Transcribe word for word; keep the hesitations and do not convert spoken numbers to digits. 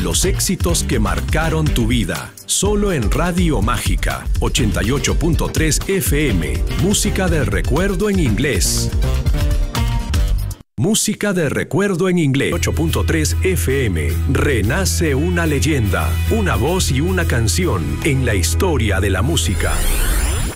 los éxitos que marcaron tu vida. Solo en Radio Mágica, ochenta y ocho punto tres F M. Música de recuerdo en inglés. Música de recuerdo en inglés. ocho punto tres F M. Renace una leyenda, una voz y una canción en la historia de la música.